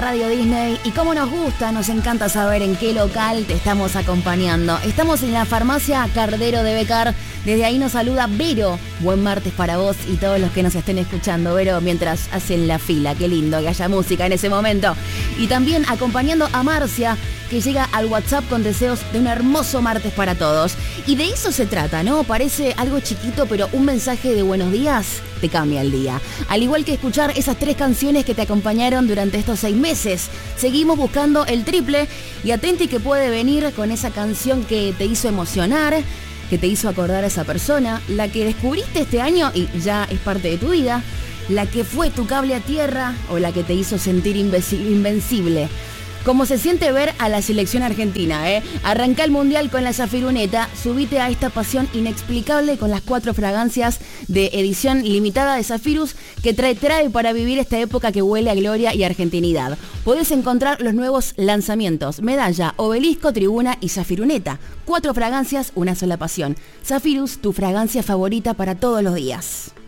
Radio Disney y como nos gusta, nos encanta saber en qué local te estamos acompañando. Estamos en la farmacia Cardero de Becar. Desde ahí nos saluda Vero. Buen martes para vos y todos los que nos estén escuchando. Vero, mientras hacen la fila, qué lindo que haya música en ese momento. Y también acompañando a Marcia, que llega al WhatsApp con deseos de un hermoso martes para todos. Y de eso se trata, ¿no? Parece algo chiquito, pero un mensaje de buenos días te cambia el día. Al igual que escuchar esas 3 canciones que te acompañaron durante estos 6 meses. Seguimos buscando el triple y atenti que puede venir con esa canción que te hizo emocionar, que te hizo acordar a esa persona, la que descubriste este año y ya es parte de tu vida, la que fue tu cable a tierra o la que te hizo sentir invencible. Como se siente ver a la selección argentina, Arranca el mundial con la Zafiruneta, subite a esta pasión inexplicable con las 4 fragancias de edición limitada de Zafirus que trae para vivir esta época que huele a gloria y argentinidad. Podés encontrar los nuevos lanzamientos: Medalla, Obelisco, Tribuna y Zafiruneta. 4 fragancias, una sola pasión. Zafirus, tu fragancia favorita para todos los días.